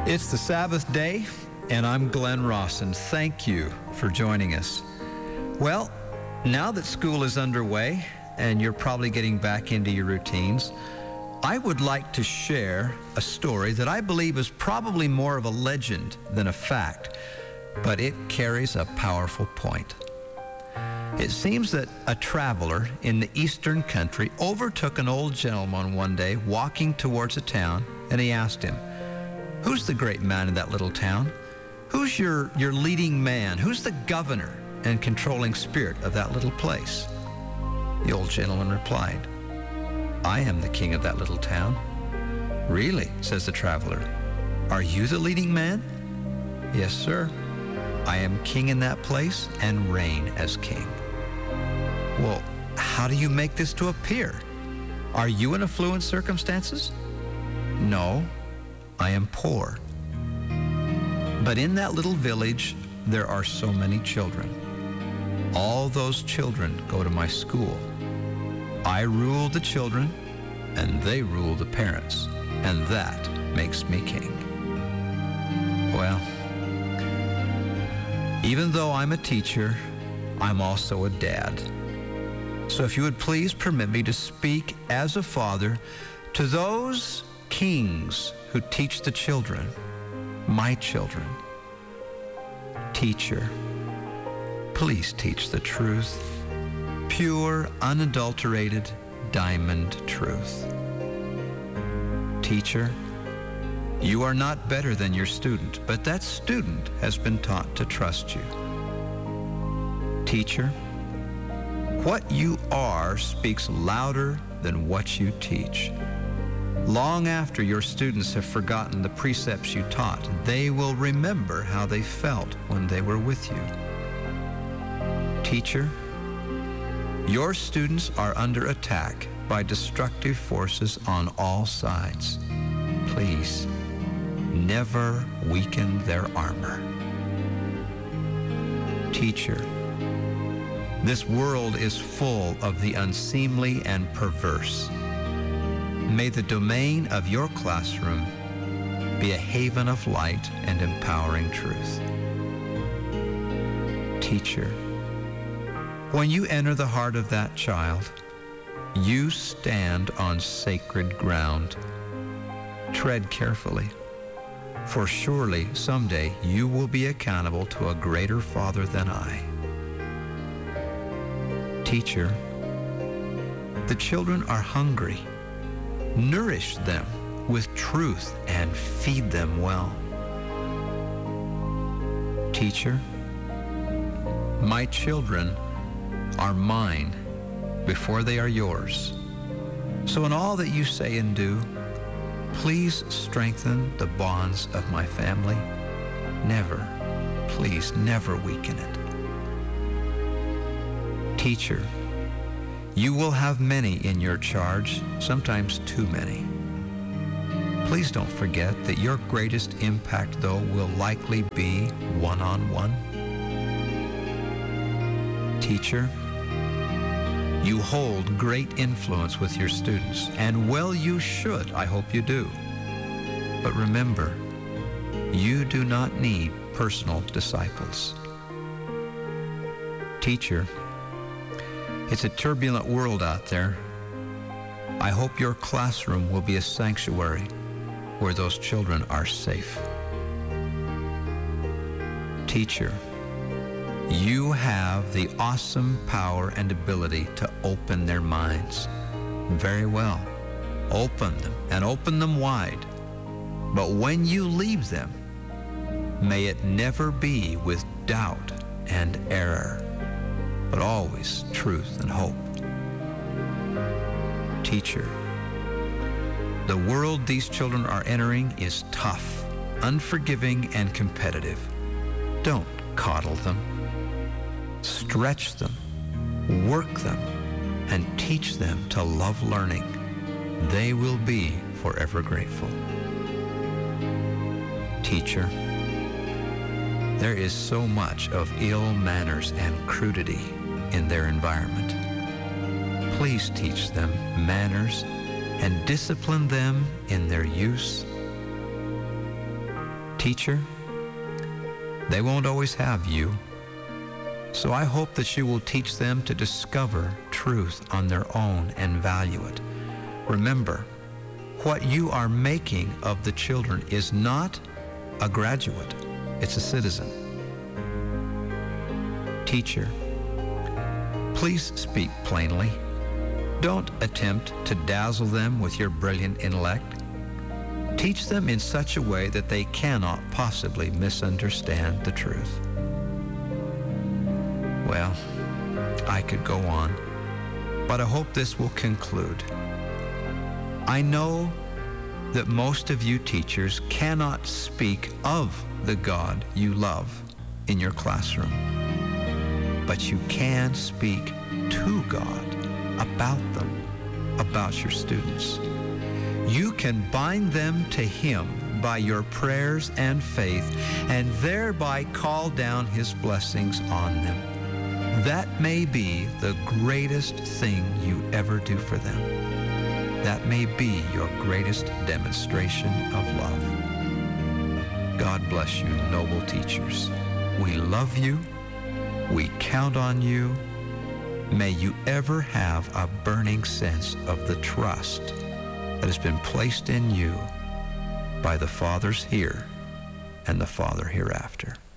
It's the Sabbath day, and I'm Glenn Rawson. Thank you for joining us. Well, now that school is underway, and you're probably getting back into your routines, I would like to share a story that I believe is probably more of a legend than a fact, but it carries a powerful point. It seems that a traveler in the eastern country overtook an old gentleman one day walking towards a town, and he asked him, "Who's the great man in that little town? Who's your leading man? Who's the governor and controlling spirit of that little place?" The old gentleman replied, "I am the king of that little town." "Really?" says the traveler. "Are you the leading man?" "Yes, sir. I am king in that place and reign as king." "Well, how do you make this to appear? Are you in affluent circumstances?" "No, I am poor. But in that little village, there are so many children. All those children go to my school. I rule the children, and they rule the parents, and that makes me king." Well, even though I'm a teacher, I'm also a dad. So if you would please permit me to speak as a father to those kings who teach the children, my children. Teacher, please teach the truth, pure, unadulterated, diamond truth. Teacher, you are not better than your student, but that student has been taught to trust you. Teacher, what you are speaks louder than what you teach. Long after your students have forgotten the precepts you taught, they will remember how they felt when they were with you. Teacher, your students are under attack by destructive forces on all sides. Please, never weaken their armor. Teacher, this world is full of the unseemly and perverse. May the domain of your classroom be a haven of light and empowering truth. Teacher, when you enter the heart of that child, you stand on sacred ground. Tread carefully, for surely someday you will be accountable to a greater Father than I. Teacher, the children are hungry. Nourish them with truth and feed them well. Teacher, my children are mine before they are yours. So in all that you say and do, please strengthen the bonds of my family. Never, please never weaken it. Teacher, you will have many in your charge, sometimes too many. Please don't forget that your greatest impact, though, will likely be one-on-one. Teacher, you hold great influence with your students, and well you should, I hope you do. But remember, you do not need personal disciples. Teacher, it's a turbulent world out there. I hope your classroom will be a sanctuary where those children are safe. Teacher, you have the awesome power and ability to open their minds. Very well. Open them, and open them wide. But when you leave them, may it never be with doubt and error, but always truth and hope. Teacher, the world these children are entering is tough, unforgiving, and competitive. Don't coddle them. Stretch them, work them, and teach them to love learning. They will be forever grateful. Teacher, there is so much of ill manners and crudity in their environment. Please teach them manners and discipline them in their use. Teacher, they won't always have you, so I hope that you will teach them to discover truth on their own and value it. Remember, what you are making of the children is not a graduate, it's a citizen. Teacher, please speak plainly. Don't attempt to dazzle them with your brilliant intellect. Teach them in such a way that they cannot possibly misunderstand the truth. Well, I could go on, but I hope this will conclude. I know that most of you teachers cannot speak of the God you love in your classroom, but you can speak to God about them, about your students. You can bind them to Him by your prayers and faith, and thereby call down His blessings on them. That may be the greatest thing you ever do for them. That may be your greatest demonstration of love. God bless you, noble teachers. We love you. We count on you. May you ever have a burning sense of the trust that has been placed in you by the fathers here and the Father hereafter.